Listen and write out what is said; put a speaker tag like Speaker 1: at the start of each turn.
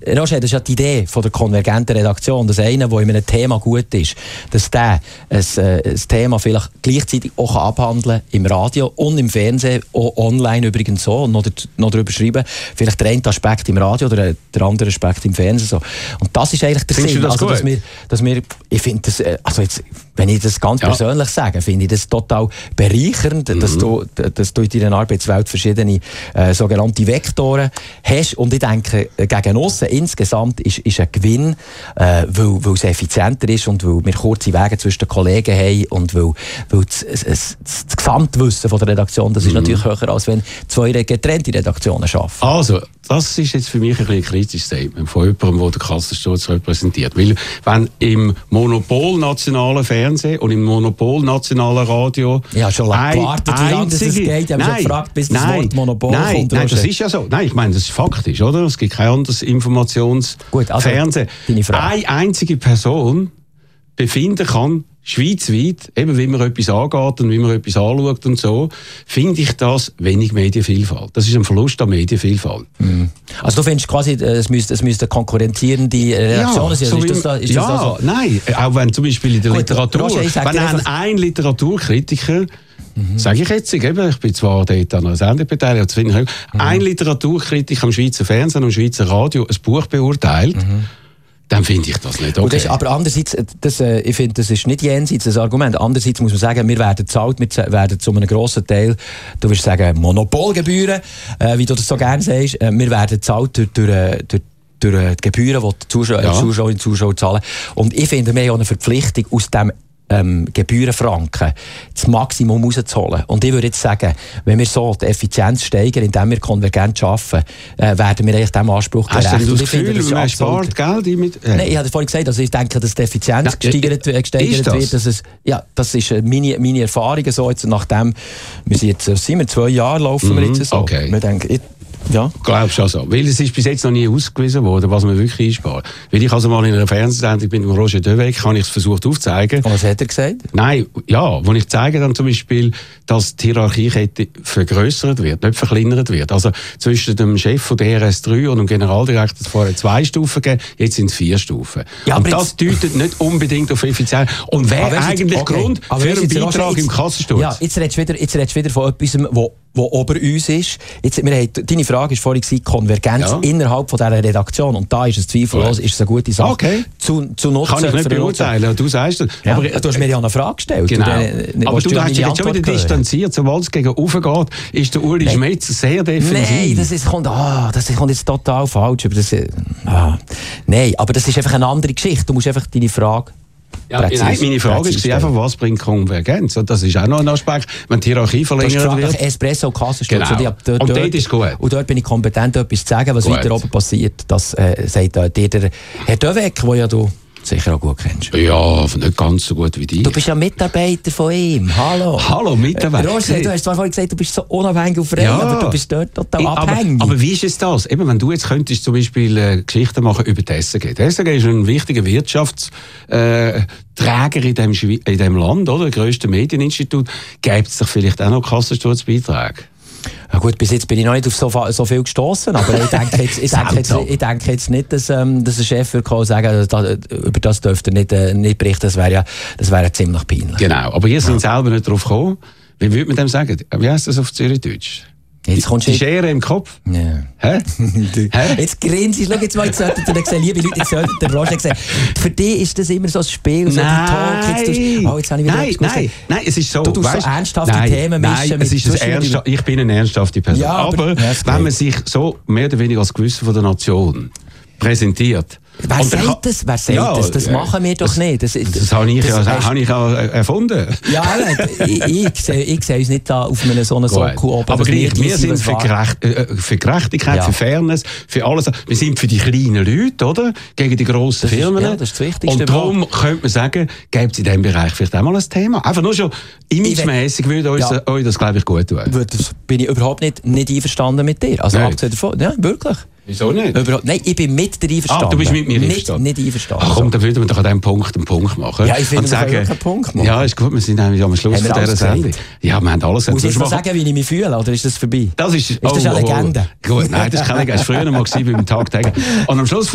Speaker 1: Roger, das ist ja die Idee von der konvergenten Redaktion, dass einer, der in einem Thema gut ist, dass der ein Thema vielleicht gleichzeitig auch abhandeln kann, im Radio und im Fernsehen, auch online übrigens so, und noch darüber schreiben, vielleicht der eine Aspekt im Radio oder der andere Aspekt im Fernsehen. So. Und das ist eigentlich der Sinn. Also, dass wir, ich finde das, also jetzt, wenn ich das ganz persönlich sage, finde ich das total bereichernd, dass du in deiner Arbeitswelt verschiedene sogenannte Vektoren hast. Und ich denke, gegen aussen insgesamt ist ein Gewinn, weil es effizienter ist und weil wir kurze Wege zwischen den Kollegen haben und weil das Gesamtwissen von der Redaktion, das ist natürlich höher, als wenn zwei getrennte Redaktionen arbeiten. Also,
Speaker 2: das ist jetzt für mich ein kritisches Statement von jemandem, der den Kassensturz repräsentiert. Weil, wenn im Monopol nationalen Fernsehen und im Monopol nationalen Radio...
Speaker 1: Ja, schon lange gewartet, wie lange das geht. Ich habe schon gefragt, bis das Wort Monopol kommt.
Speaker 2: Nein, das ist ja so. Nein, ich meine, das ist faktisch, oder? Es gibt kein anderes Informationsfernsehen. Eine einzige Person befinden kann, schweizweit, eben wie man etwas angeht und wie man etwas anschaut und so, finde ich das wenig Medienvielfalt. Das ist ein Verlust an Medienvielfalt.
Speaker 1: Also du findest quasi, es müssten konkurrierende Redaktionen sein?
Speaker 2: Nein. Auch wenn zum Beispiel in der Literatur, wenn ein Literaturkritiker, sage ich jetzt, ich bin zwar dort an einer Sendung beteiligt, ein Literaturkritiker am Schweizer Fernsehen und am Schweizer Radio ein Buch beurteilt, dann finde ich das nicht okay.
Speaker 1: Aber andererseits, ich finde, das ist nicht jenseits das Argument. Andererseits muss man sagen, wir werden bezahlt, wir werden zu einem grossen Teil, du wirst sagen, Monopolgebühren, wie du das so gerne sagst, wir werden bezahlt durch die Gebühren, die die Zuschauerinnen und Zuschauer zahlen. Und ich finde, wir haben auch eine Verpflichtung, aus dem Gebührenfranken das Maximum rauszuholen. Und ich würde jetzt sagen, wenn wir so die Effizienz steigern, indem wir konvergent arbeiten, werden wir eigentlich diesem Anspruch gerecht.
Speaker 2: Hast du das Gefühl, man spart Geld mit?
Speaker 1: Nein, ich habe vorhin gesagt, also ich denke, dass die Effizienz gesteigert wird. Das ist meine Erfahrung so, jetzt nachdem wir sind jetzt 2 Jahre laufen wir jetzt so.
Speaker 2: Okay.
Speaker 1: Wir denken, ja.
Speaker 2: Glaubst du also? Weil es ist bis jetzt noch nie ausgewiesen worden, was man wirklich einspart. Weil ich also mal in einer Fernsehsendung bin mit Roger Döweg, habe ich es versucht aufzuzeigen.
Speaker 1: Und was hat er gesagt?
Speaker 2: Nein, ja, wo ich zeige dann zum Beispiel, dass die Hierarchiekette vergrössert wird, nicht verkleinert wird. Also zwischen dem Chef von der RS3 und dem Generaldirektor hat es vorher 2 Stufen gegeben, jetzt sind es 4 Stufen. Ja, und das deutet nicht unbedingt auf Effizienz. Und wäre eigentlich Grund für einen Beitrag im Kassensturz.
Speaker 1: Ja, jetzt redest du wieder von etwas, wo ober uns ist. Deine Frage war vorhin Konvergenz innerhalb von dieser Redaktion. Und da ist es zweifellos, ist es eine gute Sache.
Speaker 2: Okay.
Speaker 1: Zu nutzen.
Speaker 2: Kann ich nicht beurteilen, du sagst das.
Speaker 1: Ja, aber du hast mir ja eine Frage gestellt.
Speaker 2: Genau. Aber du hast dich jetzt schon wieder distanziert. Sobald es gegen oben geht, ist der Uli Schmetz sehr defensiv.
Speaker 1: Nein, das kommt jetzt total falsch. Nein, aber das ist einfach eine andere Geschichte. Du musst einfach deine Frage...
Speaker 2: Nein, meine Frage ist einfach, was bringt Konvergenz? Das ist auch noch ein Aspekt, wenn die Hierarchie verlängert wird.
Speaker 1: Espresso und Kassensturz.
Speaker 2: Genau. Und dort ist gut.
Speaker 1: Und dort bin ich kompetent, etwas zu sagen, was weiter oben passiert. Das sagt dir der Herr Döweg, den ja du sicher auch gut kennst.
Speaker 2: Ja, nicht ganz so gut wie dich.
Speaker 1: Du bist ja Mitarbeiter von ihm.
Speaker 2: Hallo, Mitarbeiter.
Speaker 1: Roger, du hast zwar vorhin gesagt, du bist so unabhängig und frei, aber du bist dort total abhängig.
Speaker 2: Aber wie ist es das? Eben, wenn du jetzt könntest zum Beispiel Geschichten machen über die SRG. Die SRG ist ein wichtiger Wirtschaftsträger in dem Land, oder? Das grösste Medieninstitut. Gäbe es doch vielleicht auch noch Kassensturzbeiträge?
Speaker 1: Ja gut, bis jetzt bin ich noch nicht auf so viel gestossen, aber ich denke jetzt nicht, dass ein Chef würde sagen, über das dürfte er nicht berichten. Das wäre ziemlich peinlich.
Speaker 2: Genau, aber ihr seid selber nicht drauf gekommen. Wie würde man dem sagen? Wie heisst das auf Zürichdeutsch? Die Schere im Kopf?
Speaker 1: Ja.
Speaker 2: Hä?
Speaker 1: Jetzt grinst du. Schau jetzt mal, jetzt solltet ihr sehen, liebe Leute, jetzt solltet ihr Roger sehen. Für dich ist das immer so ein Spiel, so die Talk. Jetzt habe ich wieder
Speaker 2: Nein, es ist so.
Speaker 1: Du tust so ernsthafte Themen mischen.
Speaker 2: Nein, ich bin eine ernsthafte Person. Ja, aber wenn man sich so mehr oder weniger als Gewissen von der Nation präsentiert.
Speaker 1: Wer sagt das? Das machen wir doch nicht. Das
Speaker 2: habe ich auch erfunden.
Speaker 1: Ja, ich sehe uns nicht da auf einem so einen Sockel oben.
Speaker 2: Aber gleich, wir sind für Gerechtigkeit, für Fairness, für alles. Wir sind für die kleinen Leute, oder? Gegen die grossen Firmen.
Speaker 1: Das ist das Wichtigste.
Speaker 2: Und darum könnte man sagen, gibt es in diesem Bereich vielleicht auch mal ein Thema. Einfach nur schon imagemässig würde euch das, glaube ich, gut tun.
Speaker 1: Das bin ich überhaupt nicht einverstanden mit dir. Also abgesehen davon, ja, wirklich.
Speaker 2: Wieso nicht?
Speaker 1: Nein, ich bin mit dir einverstanden.
Speaker 2: Du bist mit mir einverstanden?
Speaker 1: Nicht einverstanden.
Speaker 2: Ach komm, dann würden wir doch an diesem Punkt einen Punkt machen.
Speaker 1: Ja, ich finde, wir können einen Punkt machen.
Speaker 2: Ja, ist gut, wir sind nämlich am Schluss von dieser Sendung. Ja, wir haben alles.
Speaker 1: Muss ich jetzt noch sagen, wie ich mich fühle, oder ist das vorbei?
Speaker 2: Das ist
Speaker 1: eine Legende?
Speaker 2: Gut, nein, das ist keine Legende. Das war früher noch mal beim Tag. Und am Schluss